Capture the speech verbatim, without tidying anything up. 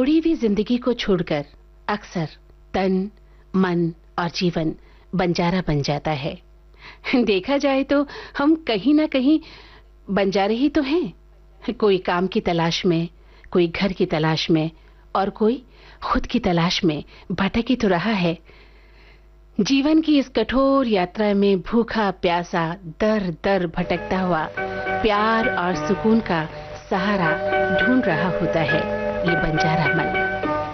जोड़ी हुई जिंदगी को छोड़कर अक्सर तन, मन और जीवन बंजारा बन जाता है। देखा जाए तो हम कहीं ना कहीं बंजारे ही तो हैं। कोई काम की तलाश में, कोई घर की तलाश में और कोई खुद की तलाश में भटक ही तो रहा है। जीवन की इस कठोर यात्रा में भूखा प्यासा दर दर भटकता हुआ प्यार और सुकून का सहारा ढूंढ रहा होता है ये बंजारा मन।